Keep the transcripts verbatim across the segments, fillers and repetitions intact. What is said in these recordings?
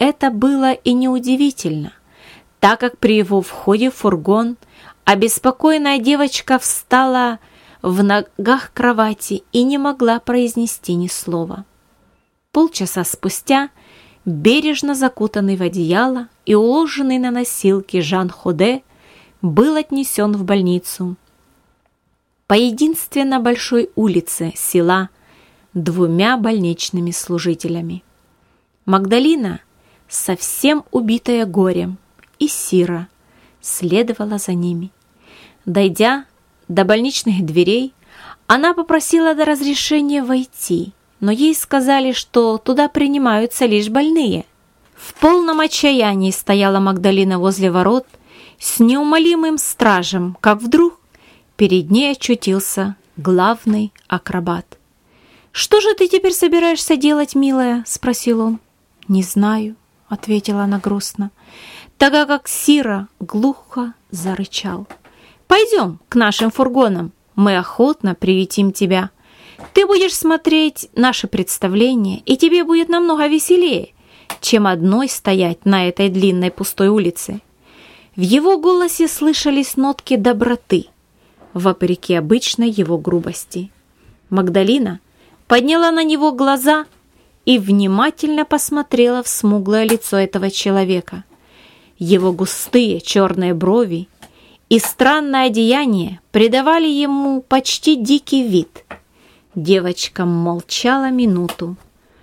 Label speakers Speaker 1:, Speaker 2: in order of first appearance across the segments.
Speaker 1: это было и неудивительно, так как при его входе в фургон обеспокоенная девочка встала в ногах кровати и не могла произнести ни слова. Полчаса спустя, бережно закутанный в одеяло и уложенный на носилки Жан Ходе был отнесен в больницу по единственно большой улице села двумя больничными служителями. Магдалина, совсем убитая горем, и Сира следовала за ними. Дойдя до больничных дверей, она попросила до разрешения войти, но ей сказали, что туда принимаются лишь больные. В полном отчаянии стояла Магдалина возле ворот с неумолимым стражем, как вдруг перед ней очутился главный акробат. «Что же ты теперь собираешься делать, милая?» — спросил он. «Не знаю», — ответила она грустно, тогда как Сира глухо зарычал. «Пойдем к нашим фургонам, мы охотно приютим тебя. Ты будешь смотреть наши представления, и тебе будет намного веселее, чем одной стоять на этой длинной пустой улице». В его голосе слышались нотки доброты, вопреки обычной его грубости. Магдалина подняла на него глаза и внимательно посмотрела в смуглое лицо этого человека. Его густые черные брови и странное одеяние придавали ему почти дикий вид. Девочка молчала минуту.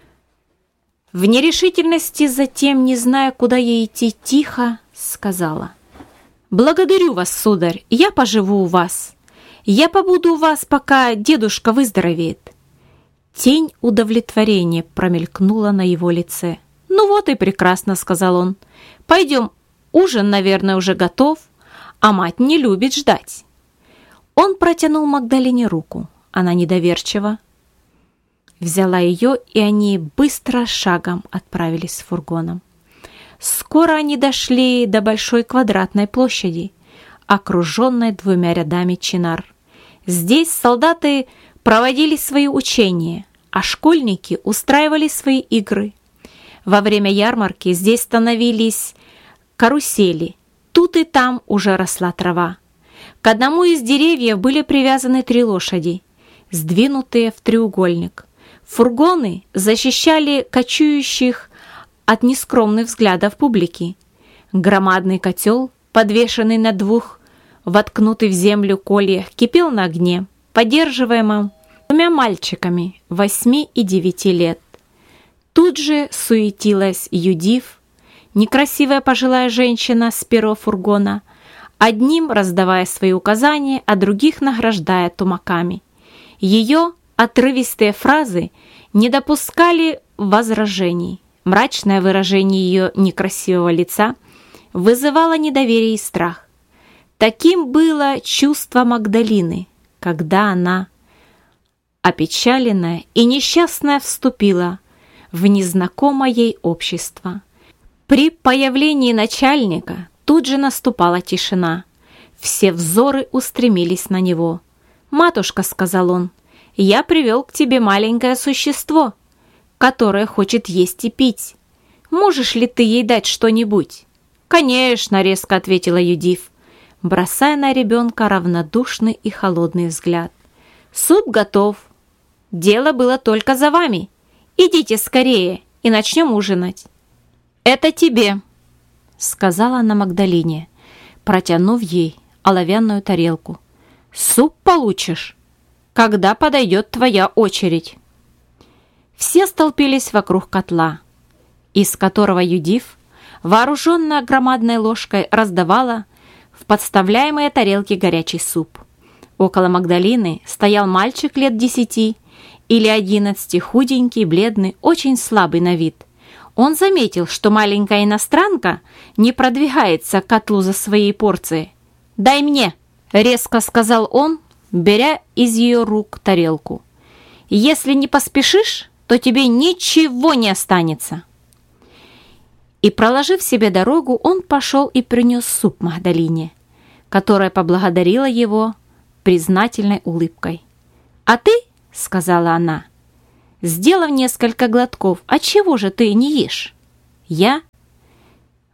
Speaker 1: В нерешительности, затем, не зная, куда ей идти, тихо сказала: «Благодарю вас, сударь, я поживу у вас. Я побуду у вас, пока дедушка выздоровеет». Тень удовлетворения промелькнула на его лице. «Ну вот и прекрасно», — сказал он. «Пойдем, ужин, наверное, уже готов, а мать не любит ждать». Он протянул Магдалине руку. Она недоверчиво взяла ее, и они быстро шагом отправились с фургоном. Скоро они дошли до большой квадратной площади, окруженной двумя рядами чинар. Здесь солдаты проводили свои учения, а школьники устраивали свои игры. Во время ярмарки здесь становились карусели. Тут и там уже росла трава. К одному из деревьев были привязаны три лошади, сдвинутые в треугольник. Фургоны защищали кочующих от нескромных взглядов публики. Громадный котел, подвешенный на двух воткнутых в землю кольях, кипел на огне, поддерживаемом двумя мальчиками восьми и девяти лет. Тут же суетилась Юдив, некрасивая пожилая женщина с первого фургона, одним раздавая свои указания, а других награждая тумаками. Ее отрывистые фразы не допускали возражений. Мрачное выражение ее некрасивого лица вызывало недоверие и страх. Таким было чувство Магдалины, когда она, опечаленная и несчастная, вступила в незнакомое ей общество. При появлении начальника тут же наступала тишина. Все взоры устремились на него. «Матушка», — сказал он, — «я привел к тебе маленькое существо, которое хочет есть и пить. Можешь ли ты ей дать что-нибудь?» «Конечно», — резко ответила Юдив, бросая на ребенка равнодушный и холодный взгляд. «Суп готов. Дело было только за вами. Идите скорее и начнем ужинать». «Это тебе», — сказала она Магдалине, протянув ей оловянную тарелку. «Суп получишь, когда подойдет твоя очередь». Все столпились вокруг котла, из которого Юдив, вооруженная громадной ложкой, раздавала в подставляемые тарелки горячий суп. Около Магдалины стоял мальчик лет десяти или одиннадцати, худенький, бледный, очень слабый на вид. Он заметил, что маленькая иностранка не продвигается к котлу за своей порцией. «Дай мне!» — резко сказал он, беря из ее рук тарелку. «Если не поспешишь, то тебе ничего не останется». И, проложив себе дорогу, он пошел и принес суп Магдалине, которая поблагодарила его признательной улыбкой. «А ты, — сказала она, — сделав несколько глотков, отчего же ты не ешь?» «Я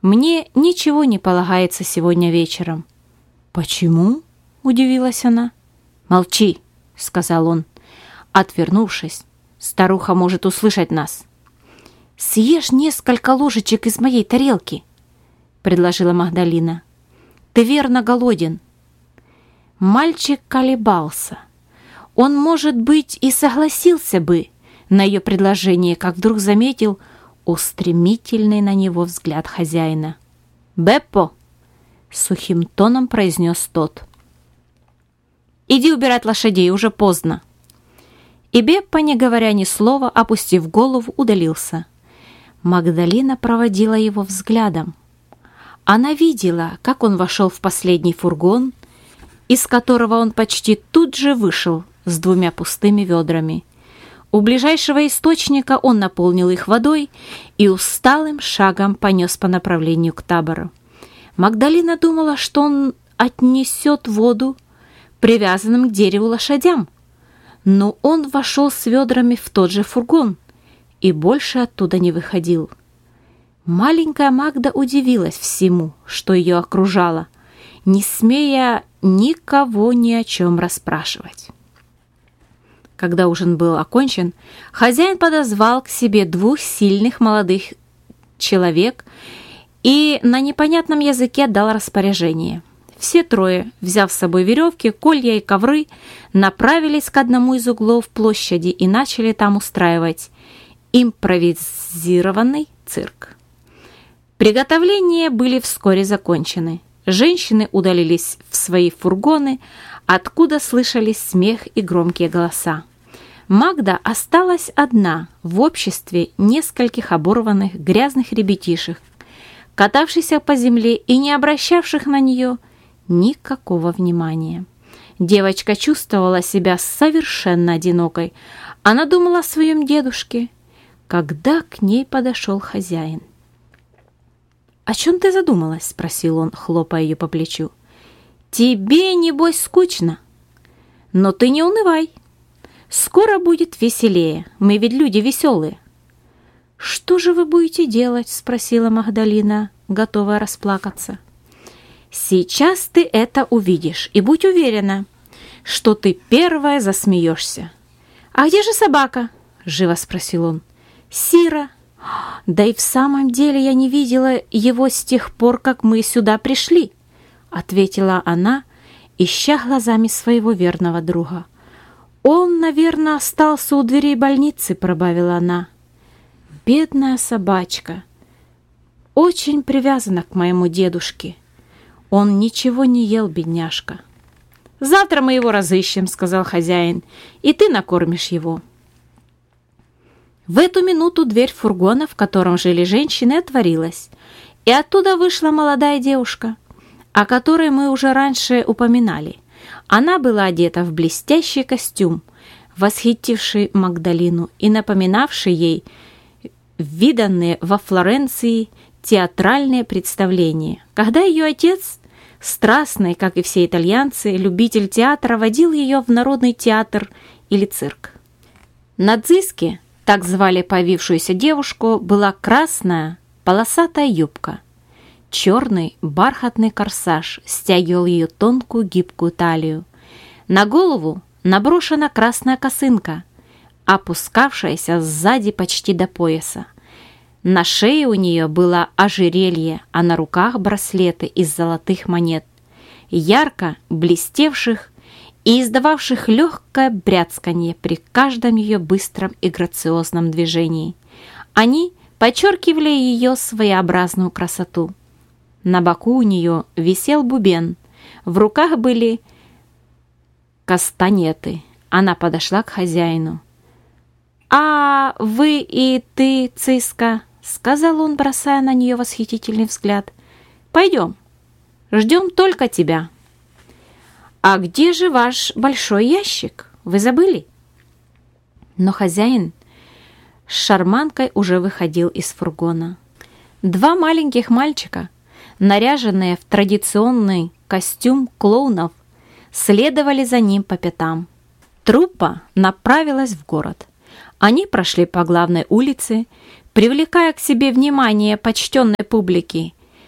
Speaker 1: Мне ничего не полагается сегодня вечером». «Почему?» — удивилась она. «Молчи», — сказал он, отвернувшись. «Старуха может услышать нас». «Съешь несколько ложечек из моей тарелки», — предложила Магдалина. «Ты верно голоден». Мальчик колебался. Он, может быть, и согласился бы на ее предложение, как вдруг заметил устремительный на него взгляд хозяина. «Беппо!» — сухим тоном произнес тот. «Иди убирать лошадей, уже поздно». И Беппо, не говоря ни слова, опустив голову, удалился. Магдалина проводила его взглядом. Она видела, как он вошел в последний фургон, из которого он почти тут же вышел с двумя пустыми ведрами. У ближайшего источника он наполнил их водой и усталым шагом понес по направлению к табору. Магдалина думала, что он отнесет воду привязанным к дереву лошадям, но он вошел с ведрами в тот же фургон и больше оттуда не выходил. Маленькая Магда удивилась всему, что ее окружало, не смея никого ни о чем расспрашивать. Когда ужин был окончен, хозяин подозвал к себе двух сильных молодых человек и на непонятном языке дал распоряжение. Все трое, взяв с собой веревки, колья и ковры, направились к одному из углов площади и начали там устраивать импровизированный цирк. Приготовления были вскоре закончены. Женщины удалились в свои фургоны, откуда слышались смех и громкие голоса. Магда осталась одна в обществе нескольких оборванных грязных ребятишек, катавшихся по земле и не обращавших на нее никакого внимания. Девочка чувствовала себя совершенно одинокой. Она думала о своем дедушке, когда к ней подошел хозяин. «О чем ты задумалась?» — спросил он, хлопая ее по плечу. «Тебе, небось, скучно? Но ты не унывай. Скоро будет веселее. Мы ведь люди веселые». «Что же вы будете делать?» — спросила Магдалина, готовая расплакаться. «Сейчас ты это увидишь, и будь уверена, что ты первая засмеешься». «А где же собака?» — живо спросил он. «Сира. Да и в самом деле я не видела его с тех пор, как мы сюда пришли», — ответила она, ища глазами своего верного друга. «Он, наверное, остался у дверей больницы», — пробавила она. «Бедная собачка. Очень привязана к моему дедушке. Он ничего не ел, бедняжка». «Завтра мы его разыщем», — сказал хозяин, — «и ты накормишь его». В эту минуту дверь фургона, в котором жили женщины, отворилась, и оттуда вышла молодая девушка, о которой мы уже раньше упоминали. Она была одета в блестящий костюм, восхитивший Магдалину и напоминавший ей виданные во Флоренции театральные представления, когда ее отец, страстный, как и все итальянцы, любитель театра, водил ее в народный театр или цирк. На дзиске, так звали появившуюся девушку, была красная полосатая юбка. Черный бархатный корсаж стягивал ее тонкую гибкую талию. На голову наброшена красная косынка, опускавшаяся сзади почти до пояса. На шее у нее было ожерелье, а на руках браслеты из золотых монет, ярко блестевших и издававших легкое бряцканье при каждом ее быстром и грациозном движении. Они подчеркивали ее своеобразную красоту. На боку у нее висел бубен, в руках были кастанеты. Она подошла к хозяину. «А вы и ты, Циска», — сказал он, бросая на нее восхитительный взгляд. «Пойдем, ждем только тебя». «А где же ваш большой ящик? Вы забыли?» Но хозяин с шарманкой уже выходил из фургона. Два маленьких мальчика, наряженные в традиционный костюм клоунов, следовали за ним по пятам. Труппа направилась в город. Они прошли по главной улице, привлекая к себе внимание почтенной публики.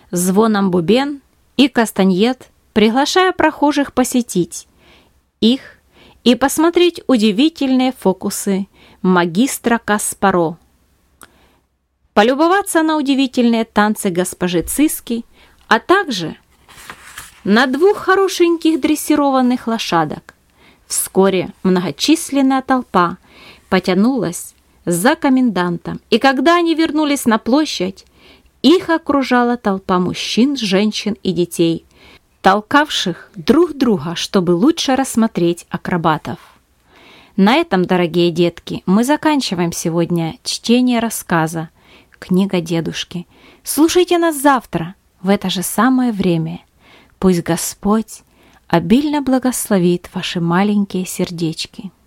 Speaker 1: звоном бубен и кастаньет, приглашая прохожих посетить их и посмотреть удивительные фокусы магистра Каспаро, полюбоваться на удивительные танцы госпожи Циски, а также на двух хорошеньких дрессированных лошадок. Вскоре многочисленная толпа потянулась за комендантом, и когда они вернулись на площадь, их окружала толпа мужчин, женщин и детей, толкавших друг друга, чтобы лучше рассмотреть акробатов. На этом, дорогие детки, мы заканчиваем сегодня чтение рассказа «Книга дедушки». Слушайте нас завтра в это же самое время. Пусть Господь обильно благословит ваши маленькие сердечки.